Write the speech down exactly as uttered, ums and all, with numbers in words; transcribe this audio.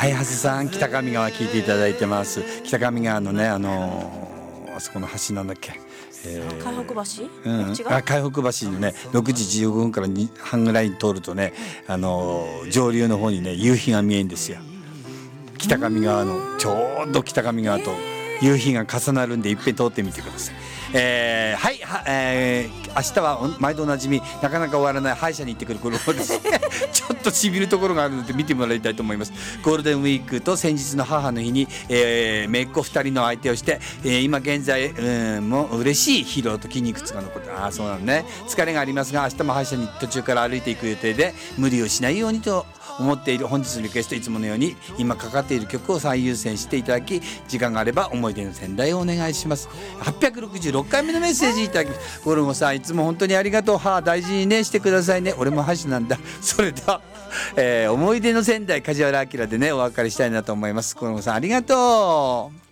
はい、長谷さん、北上川聞いていただいてます。北上川のね、あのー、あそこの橋なんだっけ、 えー、海北橋、 うん、あ海北橋のねろくじじゅうごふんからに半ぐらいに通るとね、あのー、上流の方にね夕日が見えるんですよ。北上川のちょうど北上川と夕日が重なるんでいっぺん通ってみてください。えー、はい、は、えー、明日は毎度おなじみなかなか終わらない歯医者に行ってくる頃ですちょっとしびるところがあるので見てもらいたいと思います。ゴールデンウィークと先日の母の日に、えー、姪っ子ふたりの相手をして、えー、今現在、うん、もう嬉しい疲労と筋肉痛が残って、ああそうなのね、疲れがありますが明日も歯医者に途中から歩いていく予定で無理をしないようにと思っている。本日のリクエスト、いつものように今かかっている曲を最優先していただき、時間があれば思い出の仙台をお願いします。はっぴゃくろくじゅうろっかいめのメッセージいただきます。ゴルゴさん、いつも本当にありがとう。歯大事にねしてくださいね。俺も歯医者なんだ。それでは、えー、思い出の仙台梶原明でねお別れしたいなと思います。ゴルゴさんありがとう。